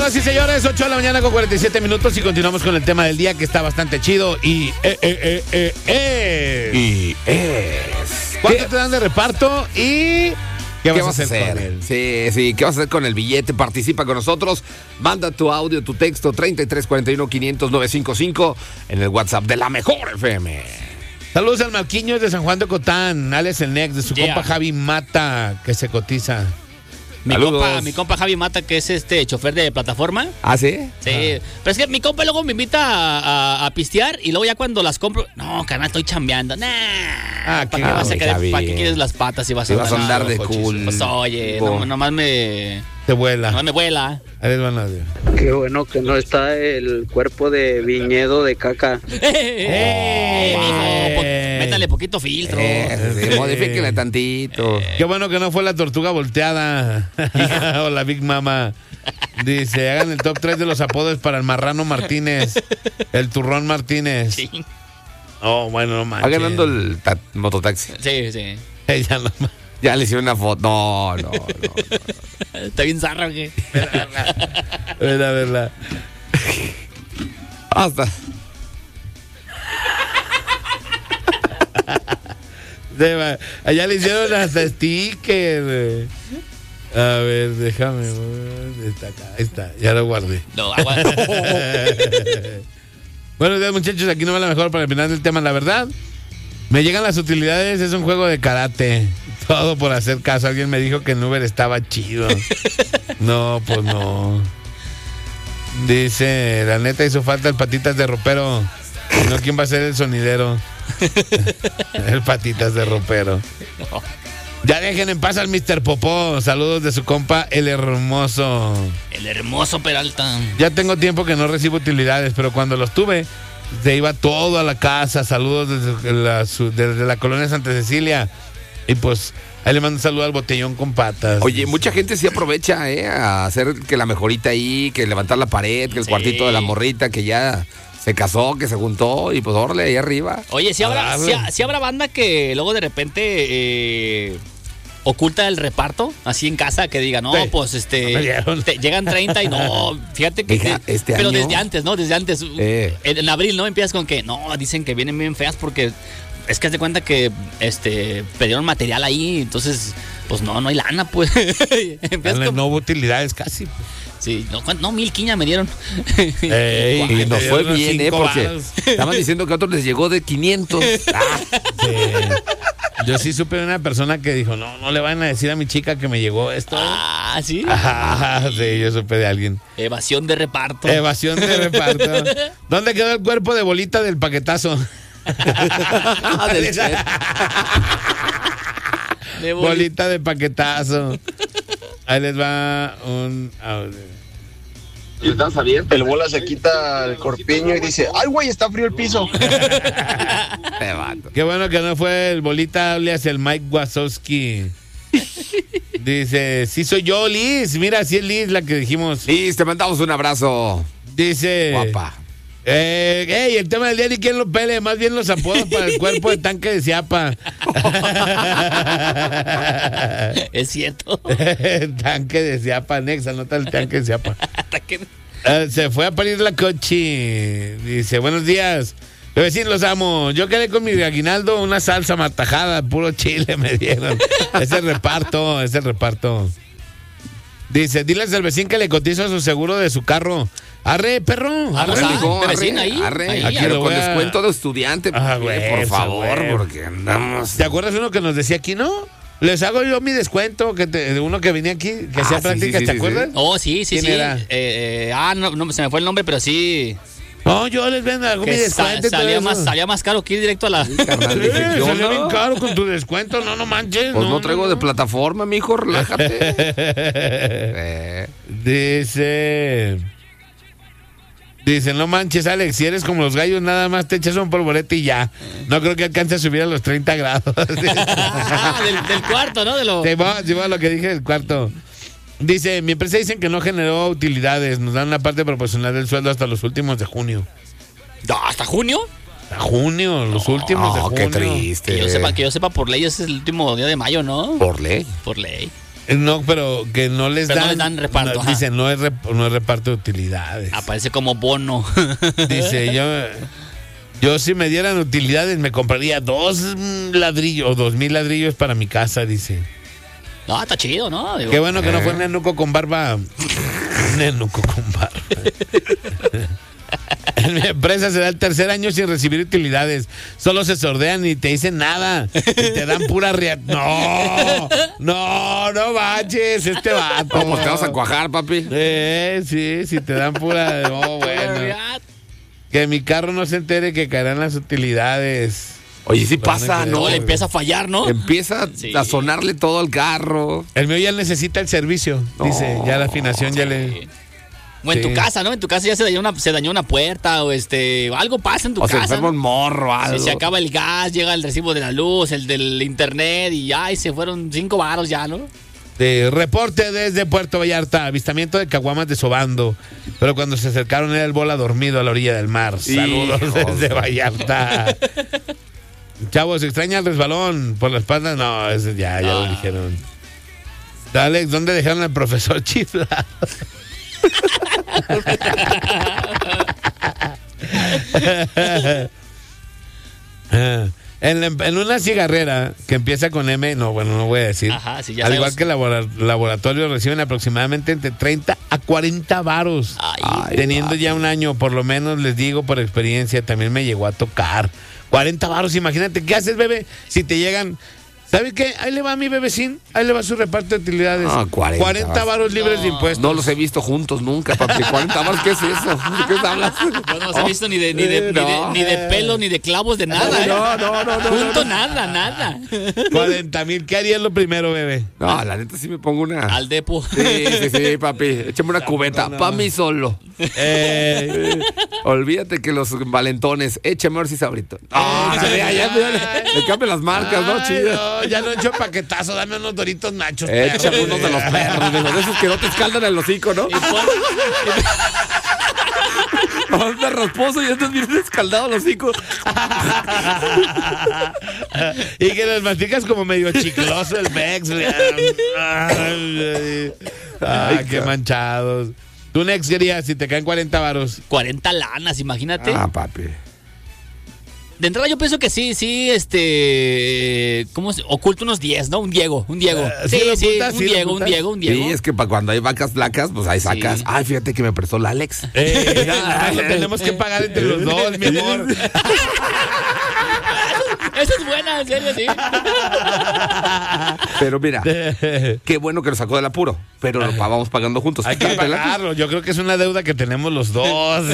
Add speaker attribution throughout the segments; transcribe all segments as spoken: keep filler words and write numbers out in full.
Speaker 1: Señoras y señores, ocho de la mañana con cuarenta y siete minutos y continuamos con el tema del día que está bastante chido y eh, eh, eh, eh, es...
Speaker 2: Y es...
Speaker 1: ¿Cuánto te dan de reparto y qué vas,
Speaker 2: ¿Qué vas a hacer?
Speaker 1: con él?
Speaker 2: Sí, sí, ¿qué vas a hacer con el billete? Participa con nosotros, manda tu audio, tu texto, treinta y tres cuarenta y uno quinientos novecientos cincuenta y cinco en el WhatsApp de La Mejor F M.
Speaker 1: Saludos al Marquiños de San Juan de Cotán, Alex el Nex, de su
Speaker 3: Yeah.
Speaker 1: compa Javi Mata, que se cotiza.
Speaker 3: Mi
Speaker 2: Saludos.
Speaker 3: compa, mi compa Javi Mata, que es este chofer de plataforma.
Speaker 2: ¿Ah, sí?
Speaker 3: Sí, pero es que mi compa luego me invita a, a- a pistear y luego ya cuando las compro, no, carnal, estoy chambeando. Nah.
Speaker 1: Ah,
Speaker 3: ¿Para
Speaker 1: qué
Speaker 3: qué vas a
Speaker 2: Javi,
Speaker 3: querer?
Speaker 2: Javi.
Speaker 3: ¿Para qué quieres las patas si vas
Speaker 2: Si
Speaker 3: a
Speaker 2: vas a andar de
Speaker 1: cochis.
Speaker 2: cool.
Speaker 3: Pues oye,
Speaker 2: Bo.
Speaker 3: no, nomás me.
Speaker 1: Te vuela.
Speaker 3: Nomás me vuela.
Speaker 1: Ahí les van a ver.
Speaker 4: Qué bueno que no está el cuerpo de viñedo de caca.
Speaker 3: ¡Eh! mijo, po- métale poquito filtro.
Speaker 2: Eh, sí, modifíquenle tantito.
Speaker 1: Qué bueno que no fue la tortuga volteada o la Big Mama. Dice, hagan el top tres de los apodos para el Marrano Martínez, el Turrón Martínez.
Speaker 3: Sí,
Speaker 1: Oh, bueno, no
Speaker 2: Va
Speaker 1: manches.
Speaker 2: ganando el ta- mototaxi.
Speaker 3: sí, sí.
Speaker 1: Ella no ma-
Speaker 2: Ya le hicieron una foto. No, no, no. no.
Speaker 3: Está bien zarra, ¿o qué?
Speaker 1: Verla, verla.
Speaker 2: Hasta.
Speaker 1: Se va. Allá le hicieron hasta sticker. A ver, déjame. Está acá, ahí está, ya lo guardé.
Speaker 3: No, aguanta.
Speaker 1: Buenos días, muchachos. Aquí no va la mejor para el final del tema, la verdad. Me llegan las utilidades, es un juego de karate. Todo por hacer caso. Alguien me dijo que en Uber estaba chido. No, pues no. Dice, la neta hizo falta el patitas de ropero. Si no, ¿quién va a ser el sonidero? El patitas de ropero. Ya dejen en paz al mister Popó. Saludos de su compa, el hermoso.
Speaker 3: El hermoso Peralta.
Speaker 1: Ya tengo tiempo que no recibo utilidades, pero cuando los tuve, se iba todo a la casa. Saludos desde la, su- desde la colonia Santa Cecilia. Y pues, ahí le mando un saludo al botellón con patas.
Speaker 2: Oye, mucha gente sí aprovecha, ¿eh? A hacer que la mejorita ahí, que levantar la pared, que el
Speaker 3: Sí.
Speaker 2: cuartito de la morrita, que ya se casó, que se juntó, y pues órale, ahí arriba.
Speaker 3: Oye, si
Speaker 1: A
Speaker 3: habrá,
Speaker 1: darle.
Speaker 3: si, si habrá banda que luego de repente eh, oculta el reparto así en casa, que diga, no,
Speaker 1: Sí.
Speaker 3: pues este.
Speaker 1: No me dieron.
Speaker 3: te- llegan treinta y no, fíjate que.
Speaker 2: Hija,
Speaker 3: que-
Speaker 2: este
Speaker 3: pero
Speaker 2: año-
Speaker 3: desde antes, ¿no? Desde antes.
Speaker 2: Eh.
Speaker 3: En, en abril, ¿no? Empiezas con que, no, dicen que vienen bien feas porque. Es que haz de cuenta que este perdieron material ahí, entonces, pues no, no hay lana, pues. Empiezas
Speaker 1: Dale,
Speaker 3: con-
Speaker 1: no hubo utilidades casi.
Speaker 3: Sí, no, ¿cuánto? No, mil quiña me dieron.
Speaker 1: Ey,
Speaker 2: Y nos
Speaker 1: te
Speaker 2: fue
Speaker 1: dieron
Speaker 2: bien, ¿eh?
Speaker 1: cinco
Speaker 2: Porque
Speaker 1: varos.
Speaker 2: estaban diciendo que a otros les llegó de quinientos. Ah,
Speaker 1: Sí. Yo sí supe de una persona que dijo, no, no le van a decir a mi chica que me llegó esto.
Speaker 3: Ah, sí.
Speaker 1: Ajá, sí, yo supe de alguien.
Speaker 3: Evasión de reparto.
Speaker 1: Evasión de reparto. ¿Dónde quedó el cuerpo de bolita del paquetazo?
Speaker 2: del chef.
Speaker 3: De boli-
Speaker 1: Bolita de paquetazo. Ahí les va un audio.
Speaker 5: El bola se quita el corpiño y dice, ay, güey, está frío el piso.
Speaker 2: Te vato.
Speaker 1: Qué bueno que no fue el bolita alias el Mike Wazowski. Dice, sí soy yo, Liz. Mira, sí es Liz la que dijimos.
Speaker 2: Liz, te mandamos un abrazo.
Speaker 1: Dice...
Speaker 2: Guapa.
Speaker 1: Eh, ey, el tema del día ni quién lo pele, más bien los apodos para el cuerpo de tanque de Ciapa.
Speaker 3: Es cierto.
Speaker 1: Tanque de Ciapa, Nexa, anota el tanque de Ciapa.
Speaker 3: Hasta que-
Speaker 1: Eh, se fue a parir la cochi. Dice, buenos días. Los vecinos los amo. Yo quedé con mi aguinaldo una salsa matajada, puro chile me dieron. Es el reparto, es el reparto. Dice, diles al vecino que le cotizo su seguro de su carro. Arre, perro.
Speaker 3: Ah,
Speaker 1: Arre,
Speaker 3: pues, ah,
Speaker 2: mijo,
Speaker 3: de
Speaker 2: arre,
Speaker 3: vecino ahí,
Speaker 2: arre.
Speaker 3: ahí,
Speaker 2: Aquí
Speaker 1: ahí.
Speaker 2: pero
Speaker 1: lo
Speaker 2: con
Speaker 1: voy a-
Speaker 2: descuento de estudiante.
Speaker 1: Ah,
Speaker 2: mire,
Speaker 1: güey,
Speaker 2: por
Speaker 1: esa,
Speaker 2: favor,
Speaker 1: güey.
Speaker 2: porque andamos.
Speaker 1: ¿Te acuerdas uno que nos decía aquí, no? Les hago yo mi descuento, que te- de uno que venía aquí, que hacía
Speaker 2: sí,
Speaker 1: prácticas,
Speaker 2: sí,
Speaker 1: ¿te
Speaker 2: sí,
Speaker 1: acuerdas?
Speaker 2: sí.
Speaker 3: Oh, sí, sí,
Speaker 1: ¿Quién
Speaker 3: sí.
Speaker 1: era?
Speaker 3: Eh, eh, ah, no, no, se me fue el nombre, pero sí.
Speaker 1: No, yo les vendo, hago mi
Speaker 3: Que sa-
Speaker 1: descuento. y todo
Speaker 3: salía,
Speaker 1: eso.
Speaker 3: más, salía más caro que ir directo a la.
Speaker 2: Carnal,
Speaker 1: Sí,
Speaker 2: dije, yo
Speaker 1: salió bien
Speaker 2: no.
Speaker 1: caro con tu descuento, no, no manches.
Speaker 2: Pues no traigo de plataforma, mijo, relájate. Eh,
Speaker 1: Dice. Dice, no manches, Alex, si eres como los gallos, nada más te echas un polvorete y ya. No creo que alcance a subir a los treinta grados.
Speaker 3: Ah, del, del cuarto, ¿no? De lo...
Speaker 1: Se va, se va lo que dije del cuarto. Dice, mi empresa dicen que no generó utilidades, nos dan la parte proporcional del sueldo hasta los últimos de junio.
Speaker 3: No, ¿hasta junio?
Speaker 1: Hasta junio, los últimos de
Speaker 2: no,
Speaker 1: junio.
Speaker 2: qué triste.
Speaker 3: Que yo sepa, que yo sepa por ley, ese es el último día de mayo, ¿no?
Speaker 2: Por ley.
Speaker 3: Por ley.
Speaker 1: No, pero que no les
Speaker 3: Pero no
Speaker 1: dan.
Speaker 3: les dan reparto,
Speaker 1: no,
Speaker 3: ajá.
Speaker 1: dice, no es, rep- no es reparto de utilidades.
Speaker 3: Aparece como bono.
Speaker 1: Dice, yo, yo si me dieran utilidades me compraría dos mm, ladrillos o dos mil ladrillos para mi casa, dice.
Speaker 3: No, está chido, ¿no? Digo,
Speaker 1: Qué bueno que no fue nenuco con barba. Nenuco con barba. En mi empresa se da el tercer año sin recibir utilidades. Solo se sordean y te dicen nada. Y te dan pura rea... No, no, no manches, este vato.
Speaker 2: ¿Cómo te vas a cuajar, papi?
Speaker 1: Eh, sí, si te dan pura... Oh, bueno. Que mi carro no se entere que caerán las utilidades.
Speaker 2: Oye, sí pasa,
Speaker 3: no,
Speaker 2: ¿no?
Speaker 3: le empieza a fallar, ¿no?
Speaker 2: Empieza
Speaker 3: Sí.
Speaker 2: a sonarle todo al carro.
Speaker 1: El mío ya necesita el servicio. Dice, ya la afinación ya le...
Speaker 3: Sí. O en
Speaker 1: Sí.
Speaker 3: tu casa, ¿no? En tu casa ya se dañó una, se dañó una puerta o este o algo pasa en tu
Speaker 2: O se
Speaker 3: casa.
Speaker 2: enferma un
Speaker 3: ¿no?
Speaker 2: morro, algo.
Speaker 3: Si se acaba el gas, llega el recibo de la luz, el del internet y ya, y se fueron cinco varos ya, ¿no?
Speaker 1: De reporte desde Puerto Vallarta, avistamiento de caguamas desobando, pero cuando se acercaron era el bola dormido a la orilla del mar. Saludos
Speaker 2: Hijos.
Speaker 1: desde Vallarta. Chavos, extraña el resbalón por la espalda. No, ese ya, ya lo
Speaker 3: Ah.
Speaker 1: dijeron. Alex, ¿dónde dejaron al profesor chiflado? En, la- en una cigarrera que empieza con M, no, bueno, no voy a decir.
Speaker 3: Ajá, sí, ya
Speaker 1: Al
Speaker 3: sabemos.
Speaker 1: igual que labora- laboratorios reciben aproximadamente entre treinta a cuarenta varos.
Speaker 3: Ay,
Speaker 2: Ay,
Speaker 1: Teniendo ya un año, por lo menos les digo por experiencia, también me llegó a tocar. cuarenta varos, imagínate, ¿qué haces, bebé? Si te llegan, ¿sabes qué? Ahí le va mi bebecín, ahí le va su reparto de utilidades.
Speaker 2: Ah, cuarenta
Speaker 1: varos libres de
Speaker 3: No.
Speaker 1: impuestos.
Speaker 2: No los he visto juntos nunca, papi. cuarenta varos, ¿qué es eso? ¿De qué hablas?
Speaker 3: yo no los he visto ni de, ni, de, ni, de,
Speaker 2: No.
Speaker 3: ni de pelo, ni de clavos, de nada. ¿eh?
Speaker 2: No, no, no, no.
Speaker 3: Junto nada, nada.
Speaker 1: cuarenta mil, ¿qué harías lo primero, bebé?
Speaker 2: No, la neta sí me pongo una.
Speaker 3: Al depo.
Speaker 2: Sí, sí, sí, papi. Échame una cubeta. Pa' mí solo.
Speaker 1: Eh,
Speaker 2: Olvídate que los valentones. Échame ahora sí sabrito. Ah, ya, ya, ya, ya, le, le cambian las marcas, ¿no?
Speaker 1: ay,
Speaker 2: Chido.
Speaker 1: no, ya no he hecho paquetazo, dame unos doritos nachos.
Speaker 2: Échame
Speaker 1: perro.
Speaker 2: unos de los perros, digo, de esos que no te escaldan el hocico, ¿no?
Speaker 3: Y pon-
Speaker 2: Anda rasposo y andas bien escaldado el hocico.
Speaker 1: Y que los masticas como medio chicloso el Mex. güey. Ay, ay, qué manchados. ¿Tú, Nex, querías si te caen cuarenta varos?
Speaker 3: cuarenta lanas, imagínate.
Speaker 2: Ah, papi.
Speaker 3: De entrada yo pienso que sí, sí, este... ¿Cómo se...? Oculto unos diez, ¿no? Un Diego, un Diego.
Speaker 1: Eh,
Speaker 3: sí,
Speaker 1: ¿sí lo
Speaker 3: sí,
Speaker 1: ocultas?
Speaker 3: un
Speaker 1: ¿Sí lo
Speaker 3: Diego, un
Speaker 1: ocultas?
Speaker 3: Diego, un Diego.
Speaker 2: Sí, es que para cuando hay vacas flacas, pues ahí sacas.
Speaker 3: Sí.
Speaker 2: Ay, fíjate que me prestó la Alex.
Speaker 1: Eh, no, lo tenemos que pagar entre los dos, mi amor.
Speaker 3: Esa es buena, en serio, sí.
Speaker 2: Pero mira, qué bueno que lo sacó del apuro. Pero lo pa- vamos pagando juntos.
Speaker 1: Hay que
Speaker 2: ¿Te late?
Speaker 1: pagarlo. Yo creo que es una deuda que tenemos los dos.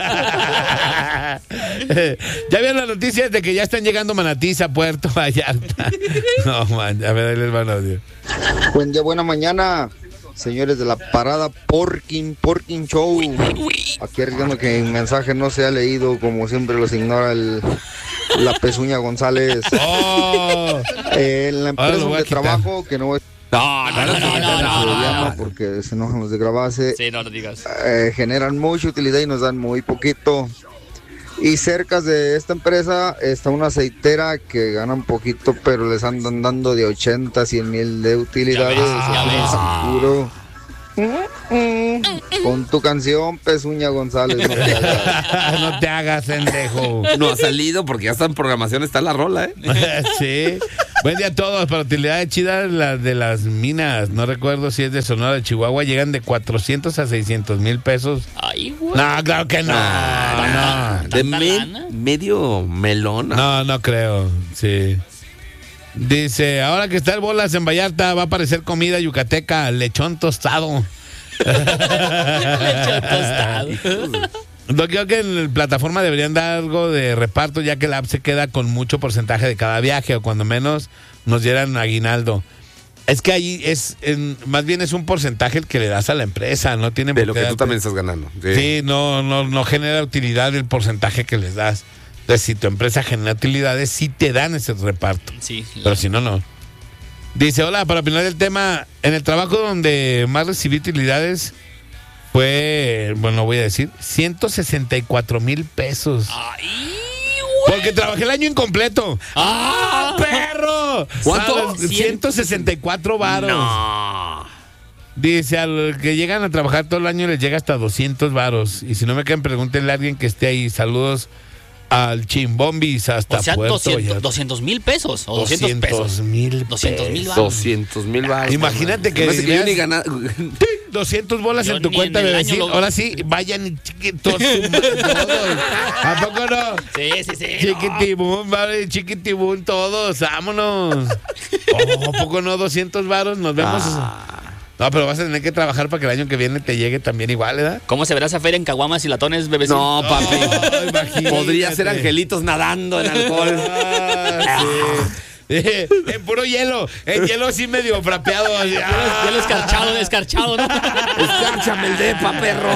Speaker 1: Ya vieron las noticias de que ya están llegando manatís a Puerto Vallarta. No, man, a ver, ahí les va el audio.
Speaker 5: Buen día, buena mañana, señores de la parada Porking, Porking Show. Aquí arriesgando que mi mensaje no se ha leído, como siempre los ignora el, la Pezuña González.
Speaker 1: Oh,
Speaker 5: Eh, en la
Speaker 1: Ahora
Speaker 5: empresa
Speaker 1: lo voy a
Speaker 5: donde
Speaker 1: quitar.
Speaker 5: trabajo, que no voy
Speaker 2: No, no, no, no, no,
Speaker 5: a
Speaker 2: no,
Speaker 5: llama
Speaker 2: no.
Speaker 5: porque se enojan los de grabarse.
Speaker 3: Sí, no lo digas.
Speaker 5: Eh, generan mucha utilidad y nos dan muy poquito. Y cerca de esta empresa está una aceitera que ganan poquito, pero les andan dando de ochenta, cien mil de utilidades.
Speaker 3: Ya ves, ya ves.
Speaker 5: Seguro. Mm, mm. Con tu canción, Pezuña González. No te hagas.
Speaker 1: no te hagas, pendejo.
Speaker 2: No ha salido porque ya está en programación, está la rola, ¿eh?
Speaker 1: Sí. Buen día a todos. Para utilidades chidas, las de las minas. No recuerdo si es de Sonora de Chihuahua. Llegan de cuatrocientos a seiscientos mil pesos.
Speaker 3: Ay, güey.
Speaker 1: No, claro que no. No,
Speaker 2: De
Speaker 3: ¿Tanta
Speaker 2: me-
Speaker 3: lana?
Speaker 2: medio melón.
Speaker 1: no, no creo. Sí. Dice, ahora que está el Bolas en Vallarta, va a aparecer comida yucateca, lechón tostado.
Speaker 3: Leche tostado.
Speaker 1: Yo creo que en la plataforma deberían dar algo de reparto, ya que la app se queda con mucho porcentaje de cada viaje, o cuando menos nos dieran aguinaldo. Es que ahí es, en- más bien es un porcentaje el que le das a la empresa, no tiene
Speaker 2: De
Speaker 1: por
Speaker 2: lo
Speaker 1: qué
Speaker 2: que tú
Speaker 1: darte-
Speaker 2: también estás ganando. Sí.
Speaker 1: Sí, no, no, no genera utilidad el porcentaje que les das. Entonces, si tu empresa genera utilidades, sí te dan ese reparto.
Speaker 3: Sí.
Speaker 1: Pero si no, no. Dice, hola, para opinar del tema, en el trabajo donde más recibí utilidades fue, bueno, no voy a decir, ciento sesenta y cuatro mil pesos.
Speaker 3: Ay, güey.
Speaker 1: Porque trabajé el año incompleto. ¡Ah, perro!
Speaker 2: ¿Cuánto?
Speaker 1: ¿Sabes? ciento sesenta y cuatro varos.
Speaker 3: No.
Speaker 1: Dice, a los que llegan a trabajar todo el año les llega hasta doscientos varos. Y si no me quedan, pregúntenle a alguien que esté ahí. Saludos al Chimbombis hasta
Speaker 3: O sea,
Speaker 1: Puerto
Speaker 3: doscientos, doscientos mil pesos o doscientos pesos.
Speaker 1: mil
Speaker 3: doscientos mil varos.
Speaker 2: doscientos mil baros.
Speaker 1: Imagínate que,
Speaker 2: que yo
Speaker 1: dirías,
Speaker 2: ni gana-
Speaker 1: doscientos bolas
Speaker 3: Yo
Speaker 1: en tu
Speaker 3: ni
Speaker 1: cuenta
Speaker 3: en el
Speaker 1: de
Speaker 3: año
Speaker 1: vecino.
Speaker 3: lo-
Speaker 1: Ahora sí, vayan y chiquitos. ¿A poco no?
Speaker 3: Sí, sí, sí.
Speaker 1: Chiquitibún, vale, chiquitibún, todos, vámonos. Oh, ¿a poco no? doscientos varos, nos vemos. No, pero vas a tener que trabajar para que el año que viene te llegue también igual, ¿verdad?
Speaker 3: ¿Cómo se verá esa feria en caguamas y latones, bebecito?
Speaker 2: No, papi.
Speaker 1: No, imagínate.
Speaker 2: Podría ser angelitos nadando en alcohol.
Speaker 1: Ah, sí. Eh, en puro hielo, en hielo sí medio frapeado.
Speaker 3: Ya lo escarchado, escarchado, ¿no?
Speaker 2: Escárchame el depa, perro.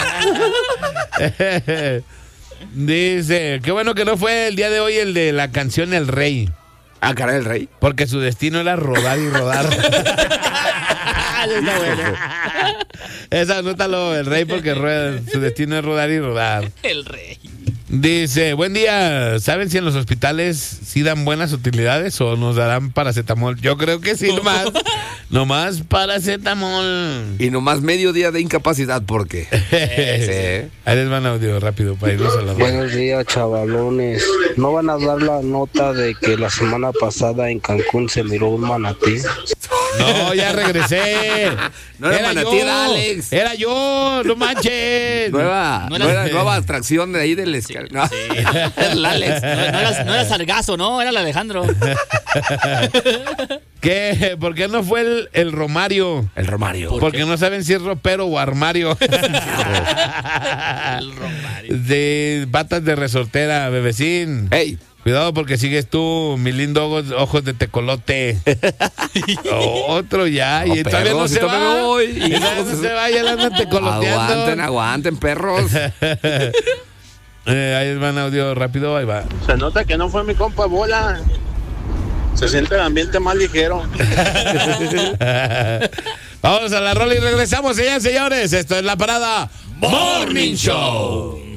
Speaker 1: Dice, qué bueno que no fue el día de hoy el de la canción El Rey,
Speaker 2: Ah, caray, el rey.
Speaker 1: porque su destino era rodar y rodar.
Speaker 3: Está bueno.
Speaker 1: Esa anótalo, El Rey, porque rueda, su destino es rodar y rodar.
Speaker 3: El rey.
Speaker 1: Dice, buen día, ¿saben si en los hospitales sí dan buenas utilidades o nos darán paracetamol? Yo creo que sí, nomás, nomás paracetamol.
Speaker 2: Y nomás medio día de incapacidad, ¿por qué? Sí.
Speaker 1: Ahí les van audio rápido para irnos a la
Speaker 6: Buenos días, chavalones. ¿No van a dar la nota de que la semana pasada en Cancún se miró un manatí?
Speaker 1: No, ya regresé.
Speaker 2: No era manatí,
Speaker 1: yo.
Speaker 2: era Alex.
Speaker 1: Era yo, no manches.
Speaker 2: Nueva,
Speaker 3: No
Speaker 2: no
Speaker 3: era-
Speaker 2: era nueva atracción de ahí del escal. No, era el Alex.
Speaker 3: No, no era, no era Sargazo, no, era el Alejandro.
Speaker 1: ¿Qué? ¿Por qué no fue el, el Romario?
Speaker 2: El Romario.
Speaker 1: Porque no saben si es ropero o armario.
Speaker 3: El Romario.
Speaker 1: De patas de resortera, bebecín.
Speaker 2: Ey,
Speaker 1: Cuidado porque sigues tú, mi lindo ojos, ojos de tecolote. Otro ya.
Speaker 2: No,
Speaker 1: y todavía
Speaker 2: perro,
Speaker 1: no
Speaker 2: si
Speaker 1: se
Speaker 2: todavía
Speaker 1: va.
Speaker 2: me voy.
Speaker 1: Y todavía no se va, ya la andan tecoloteando.
Speaker 2: aguanten, aguanten, perros.
Speaker 1: Eh, ahí van audio rápido, ahí va.
Speaker 7: Se nota que no fue mi compa Bola. Se siente el ambiente más ligero.
Speaker 1: Vamos a la rola y regresamos, señores, señores. Esto es La Parada Morning Show.